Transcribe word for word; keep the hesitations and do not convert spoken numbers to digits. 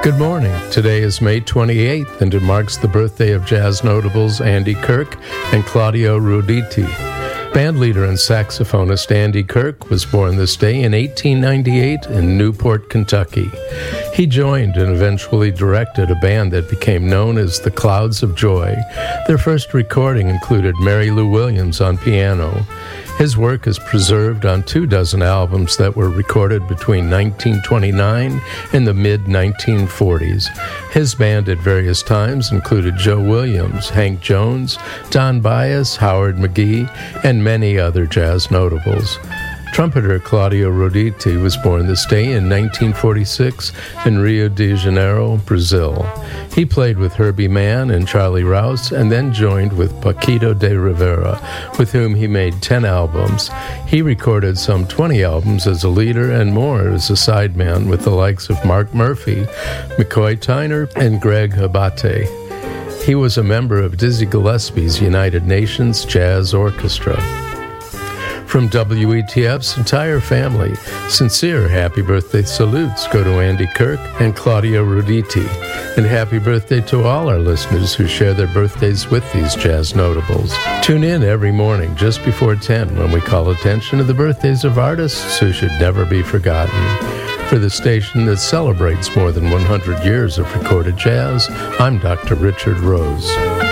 Good morning. Today is May twenty-eighth, and it marks the birthday of jazz notables Andy Kirk and Claudio Roditi. Bandleader and saxophonist Andy Kirk was born this day in eighteen ninety-eight in Newport, Kentucky. He joined and eventually directed a band that became known as the Clouds of Joy. Their first recording included Mary Lou Williams on piano. His work is preserved on two dozen albums that were recorded between nineteen twenty-nine and the mid nineteen forties. His band at various times included Joe Williams, Hank Jones, Don Byas, Howard McGee, and many other jazz notables. Trumpeter Claudio Roditi was born this day in nineteen forty-six in Rio de Janeiro, Brazil. He played with Herbie Mann and Charlie Rouse and then joined with Paquito de Rivera, with whom he made ten albums. He recorded some twenty albums as a leader and more as a sideman with the likes of Mark Murphy, McCoy Tyner, and Greg Abate. He was a member of Dizzy Gillespie's United Nations Jazz Orchestra. From W E T F's entire family, sincere happy birthday salutes go to Andy Kirk and Claudio Roditi. And happy birthday to all our listeners who share their birthdays with these jazz notables. Tune in every morning just before ten when we call attention to the birthdays of artists who should never be forgotten. For the station that celebrates more than one hundred years of recorded jazz, I'm Doctor Richard Rose.